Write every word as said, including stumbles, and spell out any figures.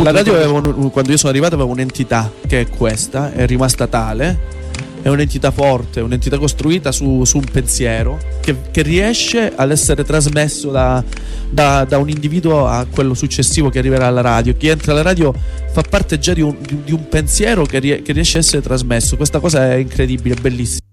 La radio aveva un, quando io sono arrivato aveva un'entità che è questa, è rimasta tale. È un'entità forte, un'entità costruita su, su un pensiero che, che riesce ad essere trasmesso da, da, da un individuo a quello successivo che arriverà alla radio. Chi entra alla radio fa parte già di un, di, di un pensiero che, rie, che riesce a essere trasmesso. Questa cosa è incredibile, è bellissima.